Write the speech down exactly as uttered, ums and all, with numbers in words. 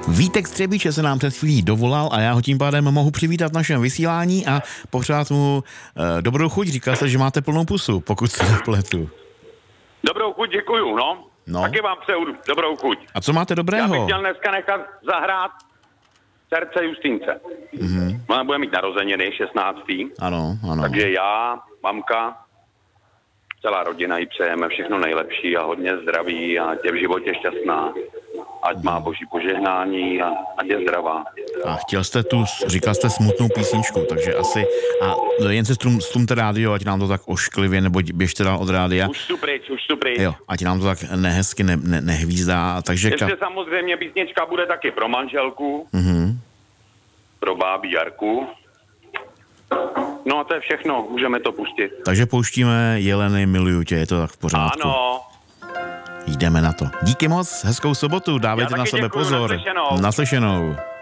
Vítek Střebíče se nám před chvílí dovolal a já ho tím pádem mohu přivítat v našem vysílání a popřát mu e, dobrou chuť. Říkal jste, že máte plnou pusu, pokud se nepletu. Dobrou chuť, děkuju, no. no. Taky vám přeju dobrou chuť. A co máte dobrého? Já bych chtěl dneska nechat zahrát Srdce Justínce. Mm-hmm. Ona bude mít narozeniny šestnáctý Ano, ano. Takže já, mamka, celá rodina jí přejeme všechno nejlepší a hodně zdraví a tě v životě šťastná. Ať má boží požehnání a ať je zdravá. A chtěl jste tu, říkal jste smutnou písničku, takže asi, a jen se strum, stlumte rádio, ať nám to tak ošklivě, nebo běžte dál od rádia. Už tu pryč, už tu pryč. Jo, ať nám to tak nehezky ne, ne, nehvízdá, takže... Ještě ka... samozřejmě písnička bude taky pro manželku, mm-hmm. pro bábí Jarku. No a to je všechno, můžeme to pustit. Takže pouštíme Jeleny, miluju tě, je to tak v pořádku? Ano. Jdeme na to. Díky moc, hezkou sobotu, dávejte na sebe děkuju, pozor. Naslyšenou. Naslyšenou.